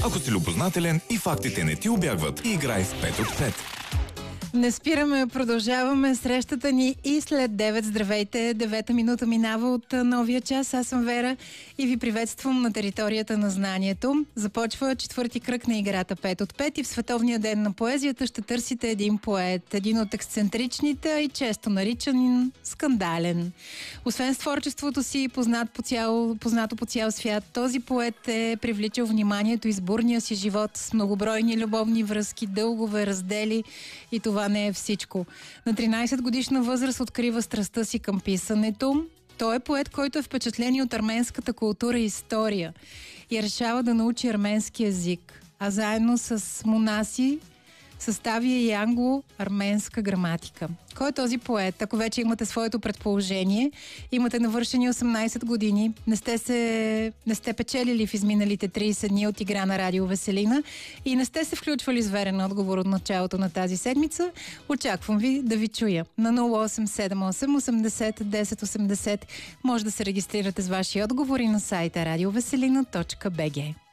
Ако си любознателен и фактите не ти убягват, играй в 5 от 5. Не спираме, продължаваме срещата ни и след 9. Здравейте, 9-та минута минава от новия час. Аз съм Вера и ви приветствам на територията на знанието. Започва четвърти кръг на играта 5 от 5 и в Световния ден на поезията ще търсите един поет, един от ексцентричните и често наричан скандален. Освен с творчеството си, познато по цял свят, този поет е привличал вниманието и с бурния си живот, с многобройни любовни връзки, дългове, раздели и това не е всичко. На 13 годишна възраст открива страстта си към писането. Той е поет, който е впечатлен от арменската култура и история и решава да научи арменски език, а заедно с монаси състави и англо-арменска граматика. Кой е този поет? Ако вече имате своето предположение, имате навършени 18 години, не сте печелили в изминалите 30 дни от игра на Радио Веселина и не сте се включвали с верен отговор от началото на тази седмица, очаквам ви да ви чуя. На 0878 80 10 80 може да се регистрирате с ваши отговори на сайта radioveselina.bg.